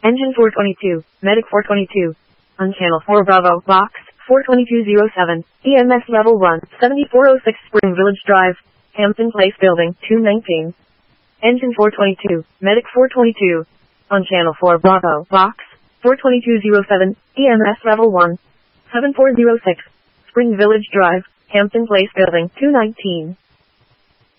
Engine 422, Medic 422. On Channel 4 Bravo, Box 42207, EMS Level 1, 7406 Spring Village Drive, Hampton Place Building, 219. Engine 422, Medic 422. On Channel 4 Bravo, Box 42207, EMS Level 1, 7406, Spring Village Drive, Hampton Place Building, 219.